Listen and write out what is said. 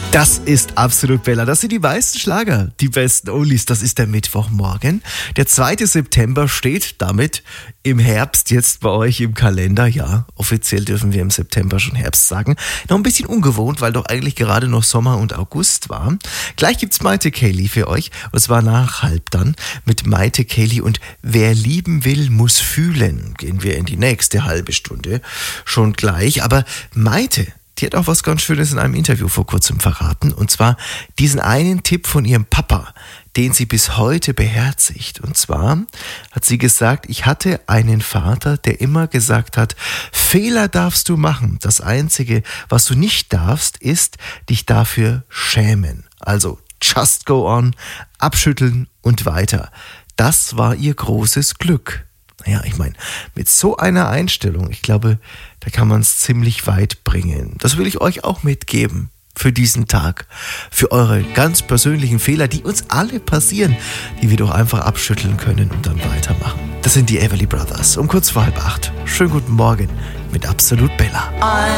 Das ist Absolut Bella. Das sind die meisten Schlager, die besten Oldies. Das ist der Mittwochmorgen. Der 2. September steht damit im Herbst jetzt bei euch im Kalender. Ja, offiziell dürfen wir im September schon Herbst sagen. Noch ein bisschen ungewohnt, weil doch eigentlich gerade noch Sommer und August war. Gleich gibt's Mayte Kelly für euch. Und zwar nach halb dann mit Mayte Kelly und Wer lieben will, muss fühlen. Gehen wir in die nächste halbe Stunde schon gleich. Aber Mayte, die hat auch was ganz Schönes in einem Interview vor kurzem verraten. Und zwar diesen einen Tipp von ihrem Papa, den sie bis heute beherzigt. Und zwar hat sie gesagt, ich hatte einen Vater, der immer gesagt hat, Fehler darfst du machen. Das Einzige, was du nicht darfst, ist dich dafür schämen. Also just go on, abschütteln und weiter. Das war ihr großes Glück. Naja, ich meine, mit so einer Einstellung, ich glaube, da kann man es ziemlich weit bringen. Das will ich euch auch mitgeben für diesen Tag. Für eure ganz persönlichen Fehler, die uns alle passieren, die wir doch einfach abschütteln können und dann weitermachen. Das sind die Everly Brothers um kurz vor 7:30. Schönen guten Morgen mit Absolut Bella.